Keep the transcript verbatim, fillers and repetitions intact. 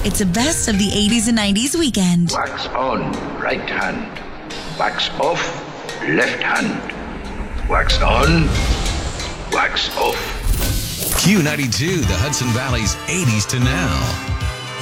It's a best of the eighties and nineties weekend. Wax on, right hand. Wax off, left hand. Wax on, wax off. Q ninety-two, the Hudson Valley's eighties to now.